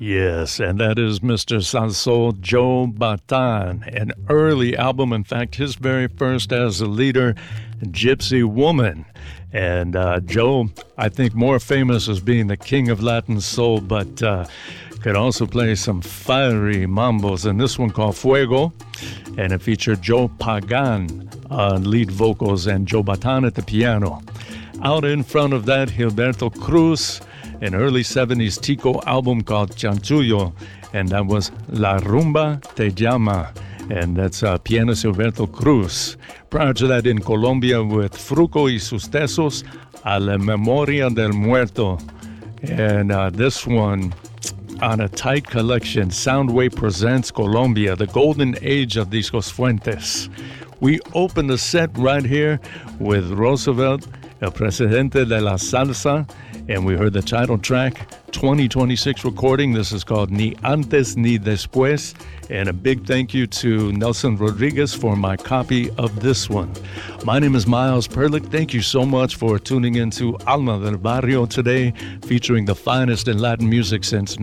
Yes, and that is Mr. Salsoul Joe Bataan, an early album, in fact, his very first as a leader, Gypsy Woman. And Joe, I think more famous as being the king of Latin soul, but could also play some fiery mambos, and this one called Fuego, and it featured Joe Pagan on lead vocals and Joe Bataan at the piano. Out in front of that, Gilberto Cruz, an early 70s Tico album called Chanchullo, and that was La Rumba Te Llama, and that's pianist Gilberto Cruz. Prior to that, in Colombia with Fruco y sus Tesos, A la Memoria del Muerto, and this one on a tight collection, Soundwave presents Colombia, the golden age of Discos Fuentes. We open the set right here with Roosevelt, El Presidente de la Salsa, and we heard the title track, 2026 recording. This is called Ni Antes Ni Después, and a big thank you to Nelson Rodriguez for my copy of this one. My name is Miles Perlick. Thank you so much for tuning into Alma del Barrio today, featuring the finest in Latin music since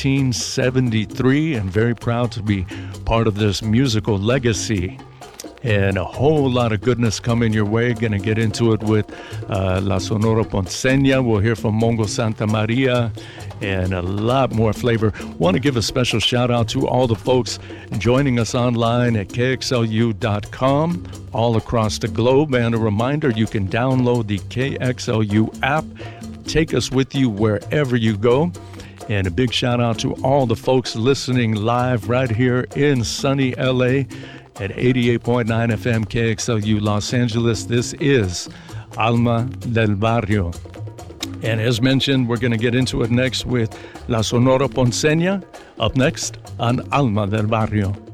1973, and very proud to be part of this musical legacy. And a whole lot of goodness coming your way. Going to get into it with La Sonora Ponceña. We'll hear from Mongo Santa Maria and a lot more flavor. Want to give a special shout out to all the folks joining us online at KXLU.com all across the globe. And a reminder, you can download the KXLU app. Take us with you wherever you go. And a big shout out to all the folks listening live right here in sunny LA. At 88.9 FM KXLU Los Angeles. This is Alma del Barrio. And as mentioned, we're going to get into it next with La Sonora Ponceña, up next on Alma del Barrio.